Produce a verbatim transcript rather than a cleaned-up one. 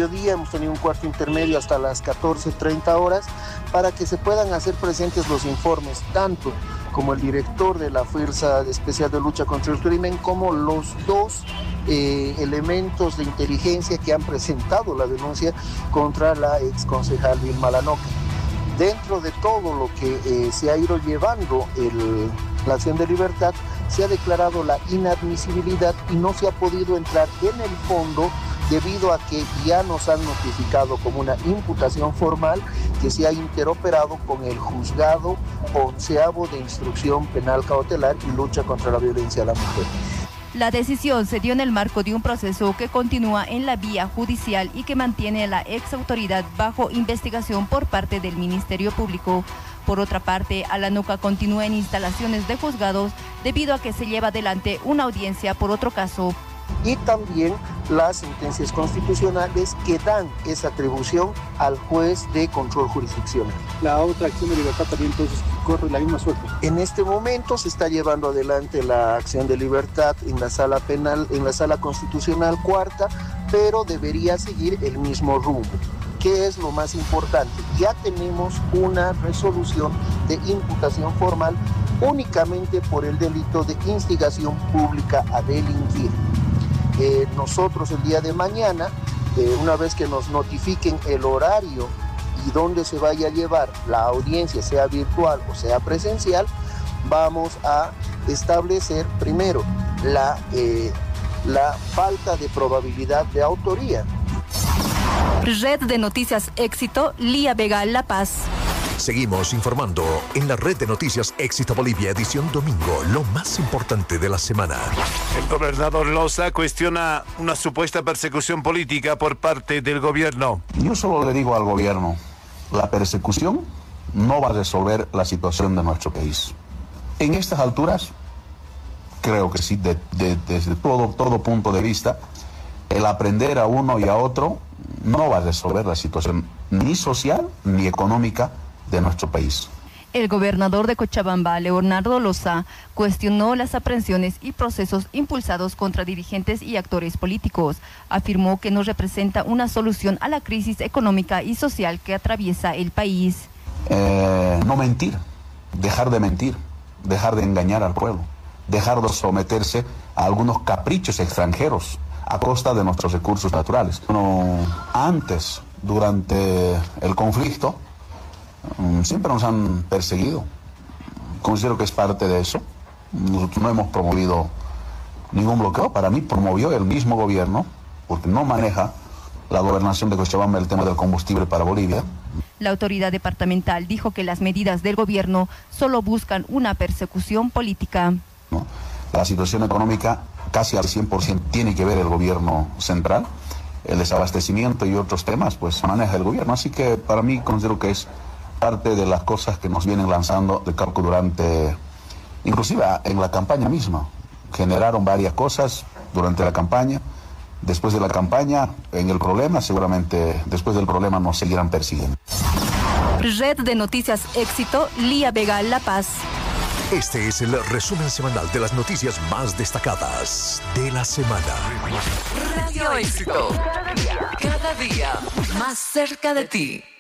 mediodía, hemos tenido un cuarto intermedio hasta las catorce treinta horas, para que se puedan hacer presentes los informes, tanto como el director de la Fuerza Especial de Lucha contra el Crimen, como los dos eh, elementos de inteligencia que han presentado la denuncia contra la exconcejal Vilma Lanoca. Dentro de todo lo que eh, se ha ido llevando el, la acción de libertad, se ha declarado la inadmisibilidad y no se ha podido entrar en el fondo debido a que ya nos han notificado como una imputación formal que se ha interoperado con el juzgado onceavo de instrucción penal cautelar y lucha contra la violencia a la mujer. La decisión se dio en el marco de un proceso que continúa en la vía judicial y que mantiene a la ex autoridad bajo investigación por parte del Ministerio Público. Por otra parte, Lanoca continúa en instalaciones de juzgados debido a que se lleva adelante una audiencia por otro caso. Y también las sentencias constitucionales que dan esa atribución al juez de control jurisdiccional. La otra acción de libertad también entonces corre la misma suerte. En este momento se está llevando adelante la acción de libertad en la sala penal, en la sala constitucional cuarta, pero debería seguir el mismo rumbo. ¿Qué es lo más importante? Ya tenemos una resolución de imputación formal únicamente por el delito de instigación pública a delinquir. Eh, nosotros el día de mañana, eh, una vez que nos notifiquen el horario y dónde se vaya a llevar la audiencia, sea virtual o sea presencial, vamos a establecer primero la, eh, la falta de probabilidad de autoría. Red de Noticias Éxito, Lía Vega, La Paz. Seguimos informando en la Red de Noticias Éxito Bolivia, edición domingo, lo más importante de la semana. El gobernador Loza cuestiona una supuesta persecución política por parte del gobierno. Yo solo le digo al gobierno, la persecución no va a resolver la situación de nuestro país. En estas alturas, creo que sí, de, de, desde todo, todo punto de vista, el aprender a uno y a otro no va a resolver la situación ni social ni económica de nuestro país. El gobernador de Cochabamba, Leonardo Loza, cuestionó las aprehensiones y procesos impulsados contra dirigentes y actores políticos. Afirmó que no representa una solución a la crisis económica y social que atraviesa el país. Eh, no mentir, dejar de mentir, dejar de engañar al pueblo, dejar de someterse a algunos caprichos extranjeros a costa de nuestros recursos naturales. Bueno, antes, durante el conflicto, siempre nos han perseguido. Considero que es parte de eso. Nosotros no hemos promovido ningún bloqueo. Para mí promovió el mismo gobierno, porque no maneja la gobernación de Cochabamba el tema del combustible para Bolivia. La autoridad departamental dijo que las medidas del gobierno solo buscan una persecución política. ¿No? La situación económica casi al cien por ciento tiene que ver el gobierno central. El desabastecimiento y otros temas pues maneja el gobierno. Así que para mí considero que es parte de las cosas que nos vienen lanzando de Cauco durante, inclusive en la campaña misma. Generaron varias cosas durante la campaña. Después de la campaña, en el problema, seguramente después del problema nos seguirán persiguiendo. Red de Noticias Éxito, Lía Vega, La Paz. Este es el resumen semanal de las noticias más destacadas de la semana. Radio Éxito, cada día, cada día más cerca de ti.